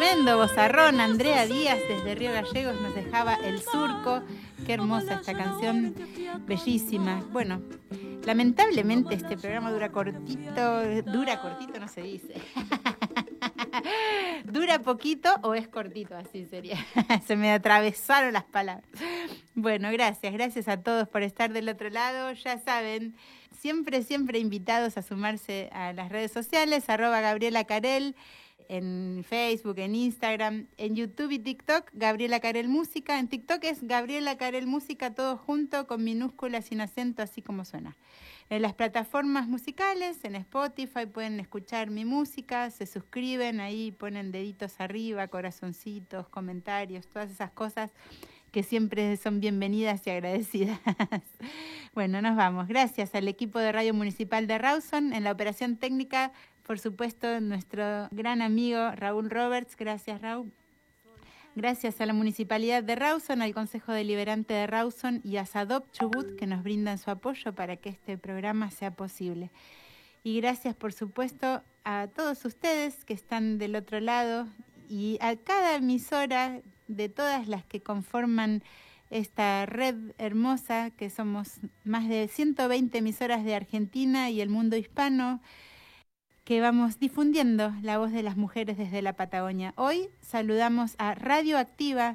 tremendo vozarrón. Andrea Díaz desde Río Gallegos nos dejaba El Surco. Qué hermosa esta canción, bellísima. Bueno, lamentablemente este programa dura cortito no se dice. ¿Dura poquito o es cortito? Así sería. Se me atravesaron las palabras. Bueno, gracias a todos por estar del otro lado. Ya saben, siempre invitados a sumarse a las redes sociales, @Gabriela Carel, en Facebook, en Instagram, en YouTube y TikTok, Gabriela Carel Música. En TikTok es Gabriela Carel Música, todo junto, con minúsculas, sin acento, así como suena. En las plataformas musicales, en Spotify, pueden escuchar mi música, se suscriben, ahí ponen deditos arriba, corazoncitos, comentarios, todas esas cosas que siempre son bienvenidas y agradecidas. Bueno, nos vamos. Gracias al equipo de Radio Municipal de Rawson, en la operación técnica, por supuesto, nuestro gran amigo Raúl Roberts. Gracias, Raúl. Gracias a la Municipalidad de Rawson, al Consejo Deliberante de Rawson y a SADOP Chubut, que nos brindan su apoyo para que este programa sea posible. Y gracias, por supuesto, a todos ustedes que están del otro lado y a cada emisora de todas las que conforman esta red hermosa, que somos más de 120 emisoras de Argentina y el mundo hispano, que vamos difundiendo la voz de las mujeres desde la Patagonia. Hoy saludamos a Radio Activa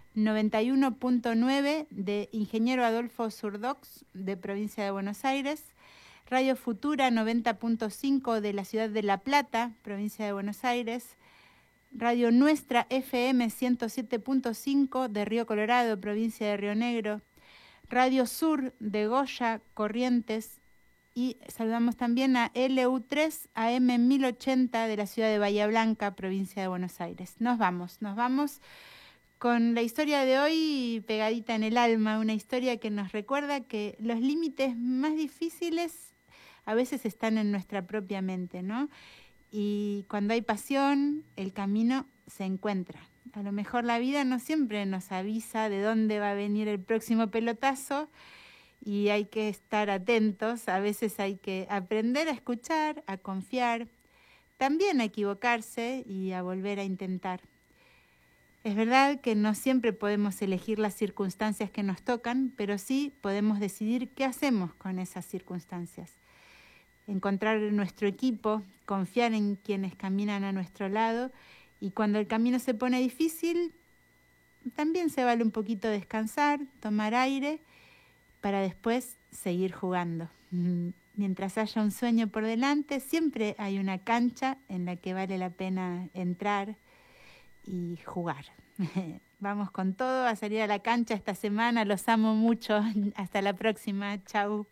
91.9 de Ingeniero Adolfo Surdox, de Provincia de Buenos Aires, Radio Futura 90.5 de la ciudad de La Plata, Provincia de Buenos Aires, Radio Nuestra FM 107.5 de Río Colorado, Provincia de Río Negro, Radio Sur de Goya, Corrientes, y saludamos también a LU3 AM 1080 de la ciudad de Bahía Blanca, provincia de Buenos Aires. Nos vamos con la historia de hoy pegadita en el alma, una historia que nos recuerda que los límites más difíciles a veces están en nuestra propia mente, ¿no? Y cuando hay pasión, el camino se encuentra. A lo mejor la vida no siempre nos avisa de dónde va a venir el próximo pelotazo, y hay que estar atentos. A veces hay que aprender a escuchar, a confiar, también a equivocarse y a volver a intentar. Es verdad que no siempre podemos elegir las circunstancias que nos tocan, pero sí podemos decidir qué hacemos con esas circunstancias. Encontrar nuestro equipo, confiar en quienes caminan a nuestro lado, y cuando el camino se pone difícil, también se vale un poquito descansar, tomar aire, para después seguir jugando. Mientras haya un sueño por delante, siempre hay una cancha en la que vale la pena entrar y jugar. Vamos con todo a salir a la cancha esta semana. Los amo mucho. Hasta la próxima. Chau.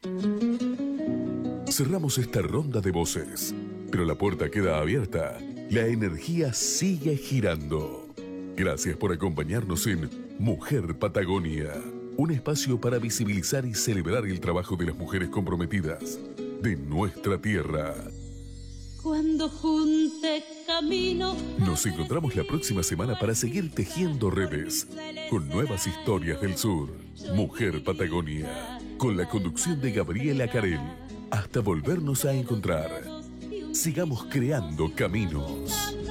Cerramos esta ronda de voces, pero la puerta queda abierta. La energía sigue girando. Gracias por acompañarnos en Mujer Patagonia. Un espacio para visibilizar y celebrar el trabajo de las mujeres comprometidas de nuestra tierra. Cuando junte camino. Nos encontramos la próxima semana para seguir tejiendo redes con nuevas historias del sur. Mujer Patagonia, con la conducción de Gabriela Carel. Hasta volvernos a encontrar. Sigamos creando caminos.